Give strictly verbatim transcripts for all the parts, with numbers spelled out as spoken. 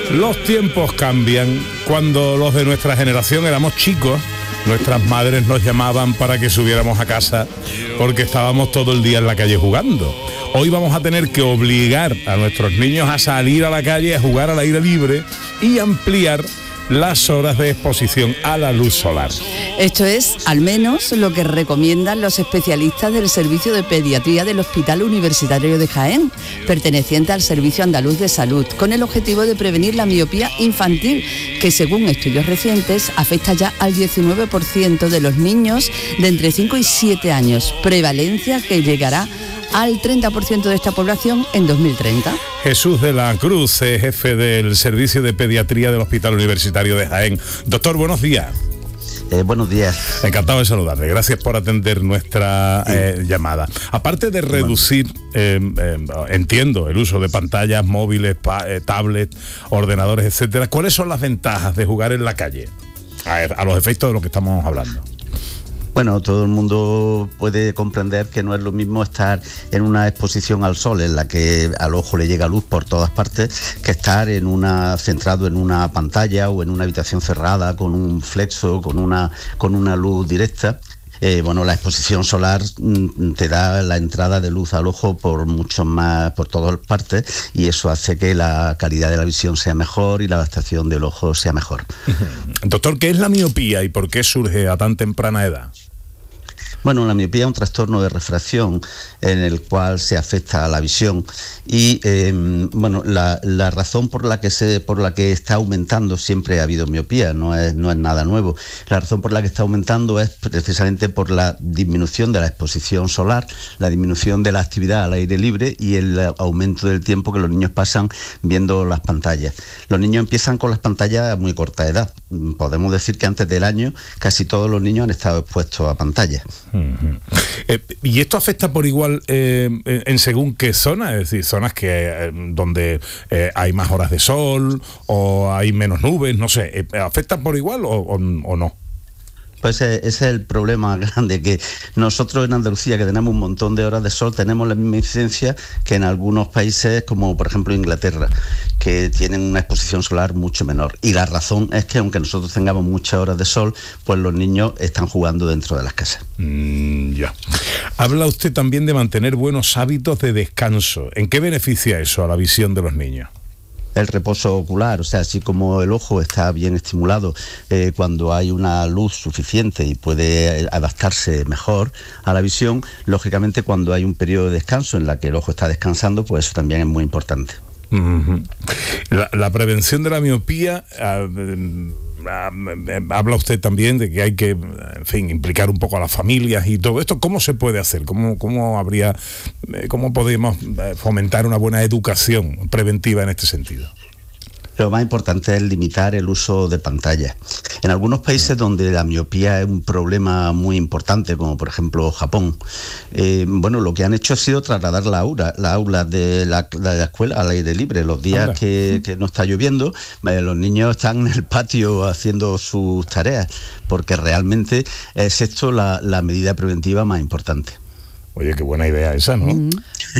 Los tiempos cambian. Cuando los de nuestra generación éramos chicos, nuestras madres nos llamaban para que subiéramos a casa porque estábamos todo el día en la calle jugando. Hoy vamos a tener que obligar a nuestros niños a salir a la calle, a jugar al aire libre y ampliar las horas de exposición a la luz solar. Esto es, al menos, lo que recomiendan los especialistas del Servicio de Pediatría del Hospital Universitario de Jaén, perteneciente al Servicio Andaluz de Salud, con el objetivo de prevenir la miopía infantil, que según estudios recientes afecta ya al diecinueve por ciento de los niños de entre cinco y siete años, prevalencia que llegará al treinta por ciento de esta población en dos mil treinta. Jesús de la Cruz, jefe del Servicio de Pediatría del Hospital Universitario de Jaén. Doctor, buenos días. Eh, buenos días. Encantado de saludarle. Gracias por atender nuestra sí. eh, llamada. Aparte de reducir, eh, eh, entiendo, el uso de pantallas móviles, pa, eh, tablets, ordenadores, etcétera, ¿cuáles son las ventajas de jugar en la calle? A, a los efectos de lo que estamos hablando. Bueno, todo el mundo puede comprender que no es lo mismo estar en una exposición al sol en la que al ojo le llega luz por todas partes que estar en una centrado en una pantalla o en una habitación cerrada con un flexo, con una con una luz directa. Eh, bueno, la exposición solar mm, te da la entrada de luz al ojo por mucho más, por todas partes, y eso hace que la calidad de la visión sea mejor y la adaptación del ojo sea mejor. Doctor, ¿qué es la miopía y por qué surge a tan temprana edad? Bueno, la miopía es un trastorno de refracción en el cual se afecta a la visión y eh, bueno, la, la razón por la que se, por la que está aumentando, siempre ha habido miopía, no es, no es nada nuevo. La razón por la que está aumentando es precisamente por la disminución de la exposición solar, la disminución de la actividad al aire libre y el aumento del tiempo que los niños pasan viendo las pantallas. Los niños empiezan con las pantallas a muy corta edad. Podemos decir que antes del año casi todos los niños han estado expuestos a pantallas. Uh-huh. Eh, ¿Y esto afecta por igual eh, en según qué zona? Es decir, zonas que eh, donde eh, hay más horas de sol o hay menos nubes, no sé, eh, ¿afecta por igual o, o, o no? Pues ese es el problema grande, que nosotros en Andalucía, que tenemos un montón de horas de sol, tenemos la misma incidencia que en algunos países, como por ejemplo Inglaterra, que tienen una exposición solar mucho menor. Y la razón es que aunque nosotros tengamos muchas horas de sol, pues los niños están jugando dentro de las casas. Mm, ya. Habla usted también de mantener buenos hábitos de descanso. ¿En qué beneficia eso a la visión de los niños? El reposo ocular, o sea, así como el ojo está bien estimulado eh, cuando hay una luz suficiente y puede adaptarse mejor a la visión, lógicamente cuando hay un periodo de descanso en la que el ojo está descansando, pues eso también es muy importante. Uh-huh. La, la prevención de la miopía, uh, uh, habla usted también de que hay que, en fin, implicar un poco a las familias y todo esto. ¿Cómo se puede hacer? ¿Cómo, cómo habría, cómo podemos fomentar una buena educación preventiva en este sentido? Lo más importante es limitar el uso de pantallas. En algunos países donde la miopía es un problema muy importante, como por ejemplo Japón, eh, bueno, lo que han hecho ha sido trasladar la aula, la aula de la, de la escuela al aire libre. Los días que, que no está lloviendo, eh, los niños están en el patio haciendo sus tareas, porque realmente es esto la, la medida preventiva más importante. Oye, qué buena idea esa, ¿no? Mm.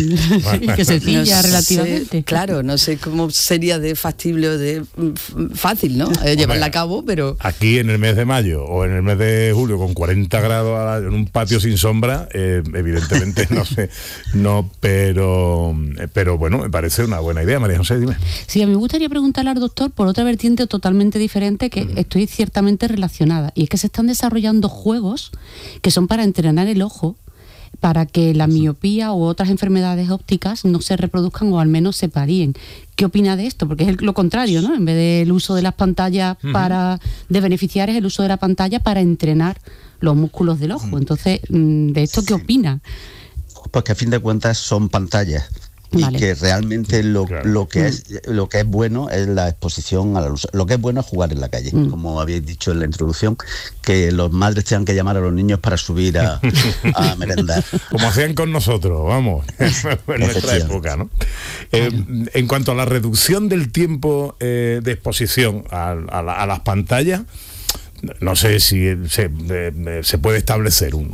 Que sencilla, no relativamente. Sé, claro, no sé cómo sería de factible o de fácil, ¿no? Eh, llevarla a cabo, pero... Aquí en el mes de mayo o en el mes de julio con cuarenta grados en un patio sin sombra, eh, evidentemente no sé, no, pero pero bueno, me parece una buena idea. María José, dime. Sí, a mí me gustaría preguntarle al doctor por otra vertiente totalmente diferente que uh-huh. estoy ciertamente relacionada, y es que se están desarrollando juegos que son para entrenar el ojo para que la miopía u otras enfermedades ópticas no se reproduzcan o al menos se palíen. ¿Qué opina de esto? Porque es lo contrario, ¿no? En vez del uso de las pantallas uh-huh. para de beneficiar, es el uso de la pantalla para entrenar los músculos del ojo. Entonces, ¿de esto qué opina? Pues que a fin de cuentas son pantallas. Y vale. que realmente lo, claro. lo que es lo que es bueno es la exposición a la luz. Lo que es bueno es jugar en la calle, mm. como habéis dicho en la introducción, que los madres tengan que llamar a los niños para subir a, a merendar. Como hacían con nosotros, vamos, en nuestra época, ¿no? Eh, en cuanto a la reducción del tiempo eh, de exposición a, a, la, a las pantallas, no sé si se, eh, se puede establecer un, un,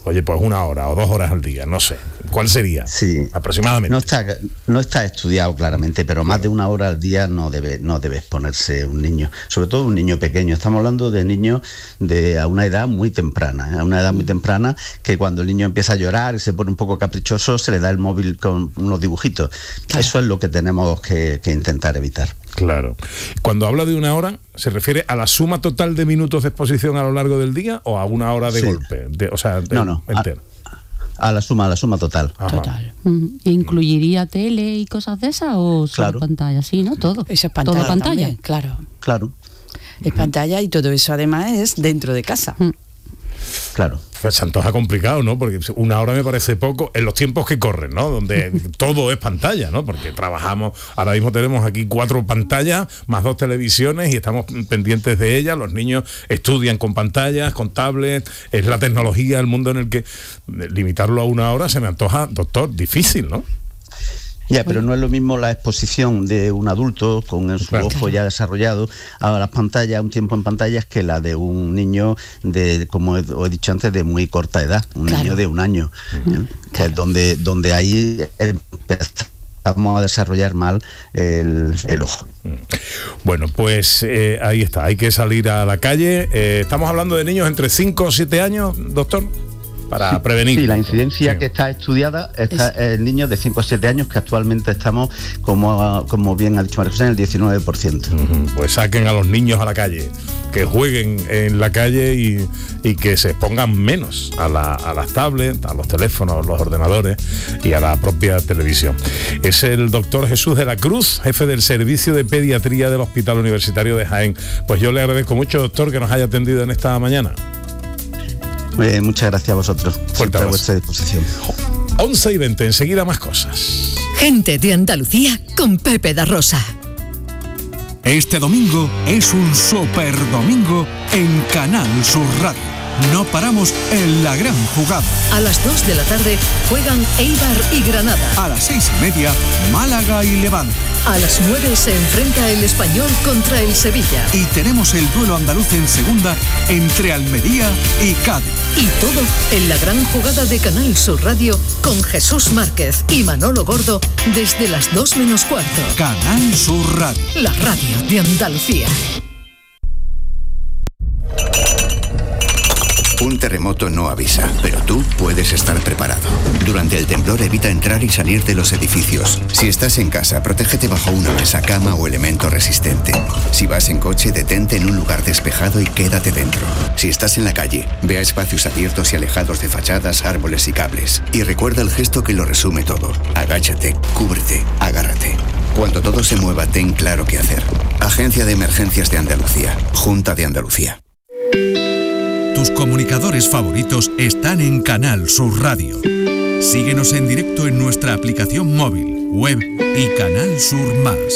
Oye, pues una hora o dos horas al día, no sé. ¿Cuál sería? Sí. Aproximadamente. No está, no está estudiado claramente, pero más de una hora al día no debe, no debe exponerse un niño, sobre todo un niño pequeño. Estamos hablando de niños de a una edad muy temprana, ¿eh? a una edad muy temprana, que cuando el niño empieza a llorar y se pone un poco caprichoso, se le da el móvil con unos dibujitos. Claro. Eso es lo que tenemos que, que intentar evitar. Claro. Cuando habla de una hora, ¿se refiere a la suma total de minutos de exposición a lo largo del día o a una hora de sí. golpe? De, o sea, de, no, no. entero. A, a la suma, a la suma total. Ajá. Total. Mm. ¿Incluiría tele y cosas de esas o solo claro. pantalla? Sí, ¿no? Todo. Eso es pantalla. Todo pantalla. También, claro. Claro. Es pantalla y todo eso además es dentro de casa. Mm. Claro. Pues se antoja complicado, ¿no? Porque una hora me parece poco en los tiempos que corren, ¿no? Donde todo es pantalla, ¿no? Porque trabajamos, ahora mismo tenemos aquí cuatro pantallas, más dos televisiones y estamos pendientes de ellas. Los niños estudian con pantallas, con tablets, es la tecnología, el mundo en el que limitarlo a una hora se me antoja, doctor, difícil, ¿no? Ya, pero no es lo mismo la exposición de un adulto con el, su claro. ojo ya desarrollado a las pantallas, un tiempo en pantallas, que la de un niño de, como he, he dicho antes, de muy corta edad, un claro. niño de un año, uh-huh. ¿eh? que claro. es donde, donde ahí empezamos a desarrollar mal el, el ojo. Bueno, pues eh, ahí está, hay que salir a la calle. Eh, estamos hablando de niños entre cinco o siete años, doctor, para sí, prevenir. Sí, la incidencia sí. que está estudiada está es... en niños de cinco a siete años, que actualmente estamos, como, como bien ha dicho María José, en el diecinueve por ciento. Uh-huh. Pues saquen a los niños a la calle, que jueguen en la calle y, y que se expongan menos a, la, a las tablets, a los teléfonos, los ordenadores y a la propia televisión. Es el doctor Jesús de la Cruz, jefe del Servicio de Pediatría del Hospital Universitario de Jaén. Pues yo le agradezco mucho, doctor, que nos haya atendido en esta mañana. Eh, muchas gracias a vosotros. Siempre a vuestra disposición. once y veinte, enseguida más cosas. Gente de Andalucía con Pepe da Rosa. Este domingo es un super domingo en Canal Sur Radio. No paramos en la gran jugada. A las dos de la tarde juegan Eibar y Granada. A las seis y media, Málaga y Levante. A las nueve se enfrenta el Español contra el Sevilla. Y tenemos el duelo andaluz en segunda entre Almería y Cádiz. Y todo en la gran jugada de Canal Sur Radio con Jesús Márquez y Manolo Gordo desde las dos menos cuarto. Canal Sur Radio. La radio de Andalucía. Un terremoto no avisa, pero tú puedes estar preparado. Durante el temblor evita entrar y salir de los edificios. Si estás en casa, protégete bajo una mesa, cama o elemento resistente. Si vas en coche, detente en un lugar despejado y quédate dentro. Si estás en la calle, ve a espacios abiertos y alejados de fachadas, árboles y cables. Y recuerda el gesto que lo resume todo. Agáchate, cúbrete, agárrate. Cuando todo se mueva, ten claro qué hacer. Agencia de Emergencias de Andalucía. Junta de Andalucía. Tus comunicadores favoritos están en Canal Sur Radio. Síguenos en directo en nuestra aplicación móvil, web y Canal Sur Más.